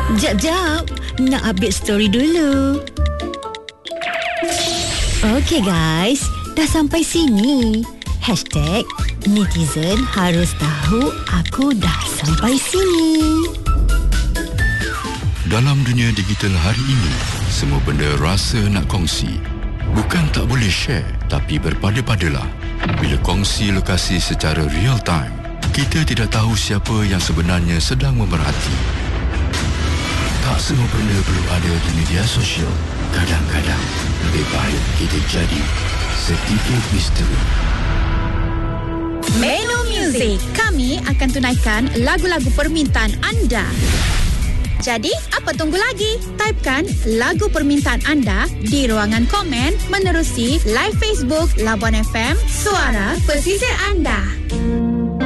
Jap, nak update story dulu. Okey guys, dah sampai sini. #netizen harus tahu aku dah sampai sini. Dalam dunia digital hari ini, semua benda rasa nak kongsi. Bukan tak boleh share, tapi berpada-padalah. Bila kongsi lokasi secara real time, kita tidak tahu siapa yang sebenarnya sedang memerhati. Tak semua benda perlu ada di media sosial. Kadang-kadang, lebih baik kita jadi sedikit misteri. Melo Music, kami akan tunaikan lagu-lagu permintaan anda. Jadi, apa tunggu lagi? Typekan lagu permintaan anda di ruangan komen menerusi live Facebook Labuan FM, suara pesisir anda.